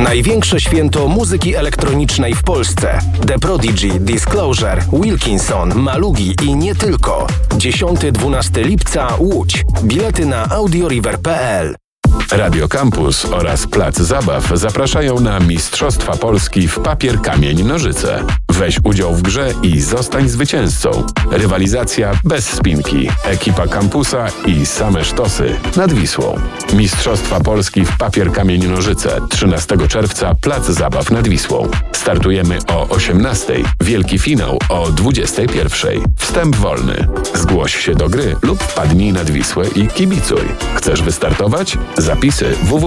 Największe święto muzyki elektronicznej w Polsce. The Prodigy, Disclosure, Wilkinson, Malugi i nie tylko. 10-12 lipca Łódź. Bilety na audioriver.pl. Radio Campus oraz Plac Zabaw zapraszają na Mistrzostwa Polski w papier, kamień, nożyce. Weź udział w grze i zostań zwycięzcą. Rywalizacja bez spinki. Ekipa kampusa i same sztosy nad Wisłą. Mistrzostwa Polski w papier, kamień, nożyce. 13 czerwca Plac Zabaw nad Wisłą. Startujemy o 18:00. Wielki finał o 21:00. Wstęp wolny. Zgłoś się do gry lub wpadnij nad Wisłę i kibicuj. Chcesz wystartować? Zapisy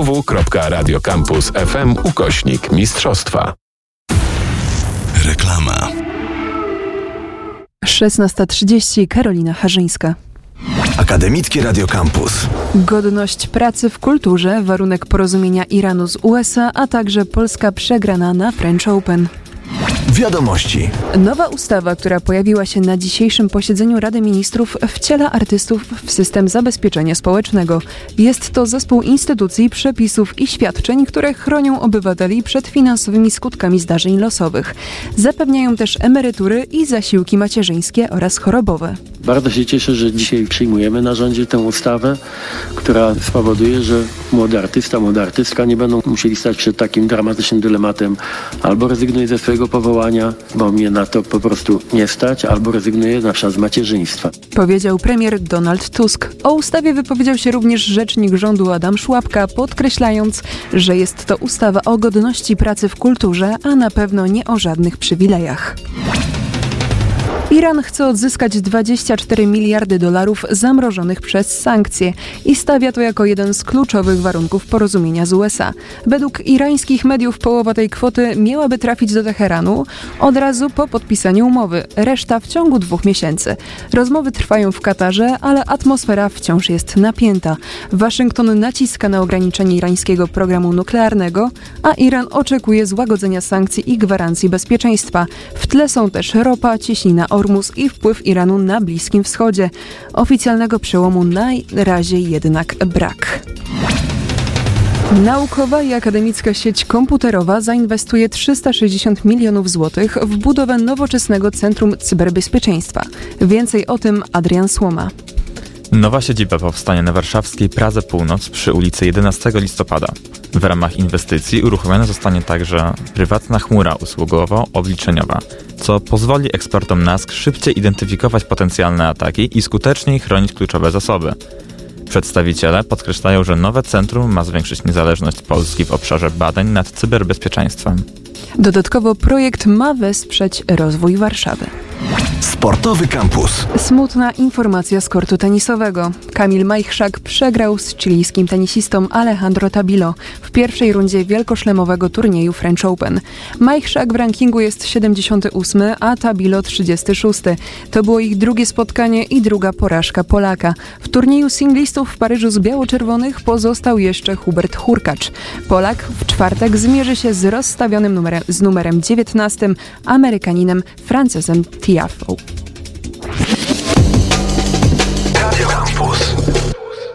www.radiocampus.fm/mistrzostwa. Reklama. 16:30. Karolina Harzyńska. Akademickie Radio Campus. Godność pracy w kulturze, warunek porozumienia Iranu z USA, a także Polska przegrana na French Open. Wiadomości. Nowa ustawa, która pojawiła się na dzisiejszym posiedzeniu Rady Ministrów, wciela artystów w system zabezpieczenia społecznego. Jest to zespół instytucji, przepisów i świadczeń, które chronią obywateli przed finansowymi skutkami zdarzeń losowych. Zapewniają też emerytury i zasiłki macierzyńskie oraz chorobowe. Bardzo się cieszę, że dzisiaj przyjmujemy na rządzie tę ustawę, która spowoduje, że młody artysta, młoda artystka nie będą musieli stać przed takim dramatycznym dylematem: albo rezygnuję ze swojego powołania, bo mnie na to po prostu nie stać, albo rezygnuję na przykład z macierzyństwa. Powiedział premier Donald Tusk. O ustawie wypowiedział się również rzecznik rządu Adam Szłapka, podkreślając, że jest to ustawa o godności pracy w kulturze, a na pewno nie o żadnych przywilejach. Iran chce odzyskać $24 miliardy zamrożonych przez sankcje i stawia to jako jeden z kluczowych warunków porozumienia z USA. Według irańskich mediów połowa tej kwoty miałaby trafić do Teheranu od razu po podpisaniu umowy, reszta w ciągu 2 miesięcy. Rozmowy trwają w Katarze, ale atmosfera wciąż jest napięta. Waszyngton naciska na ograniczenie irańskiego programu nuklearnego, a Iran oczekuje złagodzenia sankcji i gwarancji bezpieczeństwa. W tle są też ropa, cieśnina Ormus i wpływ Iranu na Bliskim Wschodzie. Oficjalnego przełomu na razie jednak brak. Naukowa i akademicka sieć komputerowa zainwestuje 360 milionów złotych w budowę nowoczesnego Centrum Cyberbezpieczeństwa. Więcej o tym Adrian Słoma. Nowa siedziba powstanie na warszawskiej Pradze Północ przy ulicy 11 listopada. W ramach inwestycji uruchomiona zostanie także prywatna chmura usługowo-obliczeniowa, co pozwoli ekspertom NASK szybciej identyfikować potencjalne ataki i skuteczniej chronić kluczowe zasoby. Przedstawiciele podkreślają, że nowe centrum ma zwiększyć niezależność Polski w obszarze badań nad cyberbezpieczeństwem. Dodatkowo projekt ma wesprzeć rozwój Warszawy. Sportowy Campus. Smutna informacja z kortu tenisowego. Kamil Majchrzak przegrał z chilijskim tenisistą Alejandro Tabilo w pierwszej rundzie wielkoszlemowego turnieju French Open. Majchrzak w rankingu jest 78, a Tabilo 36. To było ich drugie spotkanie i druga porażka Polaka. W turnieju singlistów w Paryżu z biało-czerwonych pozostał jeszcze Hubert Hurkacz. Polak w czwartek zmierzy się z rozstawionym numerem 19 Amerykaninem Francesem Tiafą.